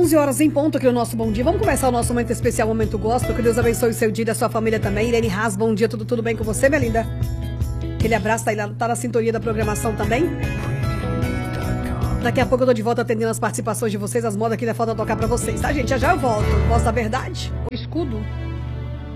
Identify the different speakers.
Speaker 1: 11 horas em ponto aqui no nosso Bom Dia. Vamos começar o nosso momento especial, momento gospel. Que Deus abençoe o seu dia e a sua família também. Irene Haas, bom dia, tudo bem com você, minha linda? Aquele abraço, tá na sintonia da programação também. Daqui a pouco eu tô de volta atendendo as participações de vocês, as modas que ainda falta tocar pra vocês, tá, gente? Já eu volto. Voz da Verdade, o escudo.